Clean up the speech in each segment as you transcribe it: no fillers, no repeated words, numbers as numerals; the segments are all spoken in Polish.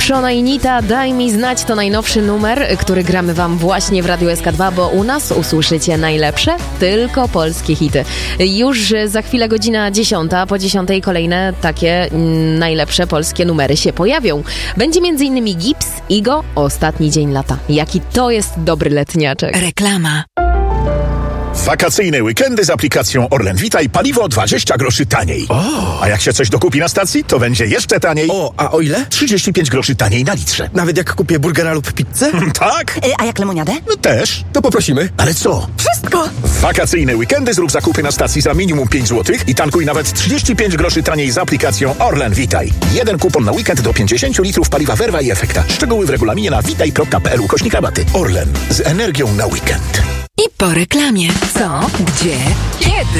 Shona i Nita, Daj mi znać, to najnowszy numer, który gramy wam właśnie w Radiu SK2, bo u nas usłyszycie najlepsze, tylko polskie hity. Już za chwilę godzina 10, po 10 kolejne takie najlepsze polskie numery się pojawią. Będzie m.in. Gips, Igo, Ostatni dzień lata. Jaki to jest dobry letniaczek. Reklama. Wakacyjne weekendy z aplikacją Orlen Witaj, paliwo 20 groszy taniej. O! A jak się coś dokupi na stacji, to będzie jeszcze taniej. O, a o ile? 35 groszy taniej na litrze. Nawet jak kupię burgera lub pizzę? Tak? A jak lemoniadę? No też. To poprosimy. Ale co? Wszystko! W wakacyjne weekendy zrób zakupy na stacji za minimum 5 zł i tankuj nawet 35 groszy taniej z aplikacją Orlen Witaj. Jeden kupon na weekend do 50 litrów paliwa Verva i Efekta. Szczegóły w regulaminie na witaj.pl/rabaty. Orlen. Z energią na weekend. I po reklamie. Co? Gdzie? Kiedy?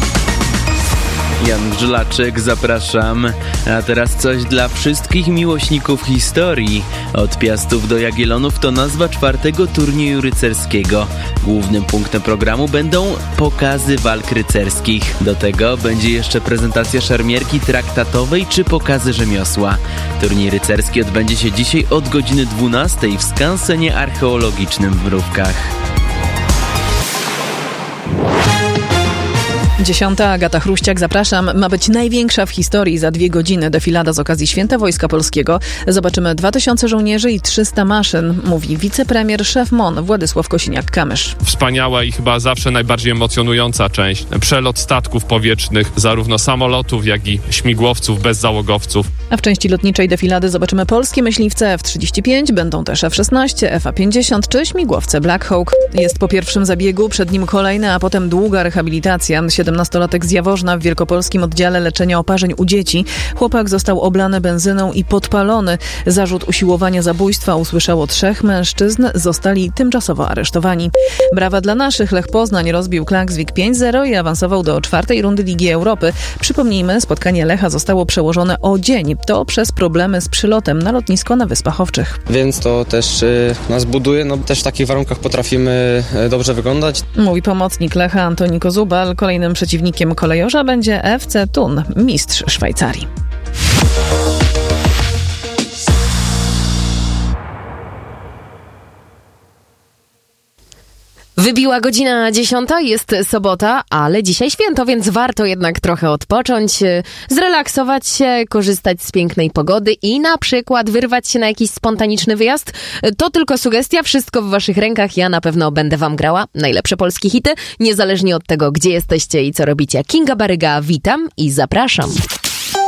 Jan Żlaczek, zapraszam. A teraz coś dla wszystkich miłośników historii. Od Piastów do Jagiellonów to nazwa 4. turnieju rycerskiego. Głównym punktem programu będą pokazy walk rycerskich. Do tego będzie jeszcze prezentacja szermierki traktatowej czy pokazy rzemiosła. Turniej rycerski odbędzie się dzisiaj od godziny 12 w skansenie archeologicznym w Mrówkach. 10. Agata Chruściak, zapraszam. Ma być największa w historii za 2 godziny defilada z okazji Święta Wojska Polskiego. Zobaczymy 2000 żołnierzy i 300 maszyn, mówi wicepremier, szef MON Władysław Kosiniak-Kamysz. Wspaniała i chyba zawsze najbardziej emocjonująca część. Przelot statków powietrznych, zarówno samolotów, jak i śmigłowców, bezzałogowców. A w części lotniczej defilady zobaczymy polskie myśliwce F-35, będą też F-16, F-50 czy śmigłowce Black Hawk. Jest po pierwszym zabiegu, przed nim kolejny, a potem długa rehabilitacja. 17-latek z Jaworzna w wielkopolskim oddziale leczenia oparzeń u dzieci. Chłopak został oblany benzyną i podpalony. Zarzut usiłowania zabójstwa usłyszało 3 mężczyzn, zostali tymczasowo aresztowani. Brawa dla naszych. Lech Poznań rozbił Klaksvik 5-0 i awansował do 4. rundy Ligi Europy. Przypomnijmy, spotkanie Lecha zostało przełożone o dzień. To przez problemy z przylotem na lotnisko na Wyspach Owczych. Więc to też nas buduje, też w takich warunkach potrafimy dobrze wyglądać. Mówi pomocnik Lecha Antoni Kozubal. Kolejnym przeciwnikiem kolejorza będzie FC Thun, mistrz Szwajcarii. Wybiła godzina 10, jest sobota, ale dzisiaj święto, więc warto jednak trochę odpocząć, zrelaksować się, korzystać z pięknej pogody i na przykład wyrwać się na jakiś spontaniczny wyjazd. To tylko sugestia, wszystko w waszych rękach, ja na pewno będę wam grała najlepsze polskie hity, niezależnie od tego, gdzie jesteście i co robicie. Kinga Baryga, witam i zapraszam.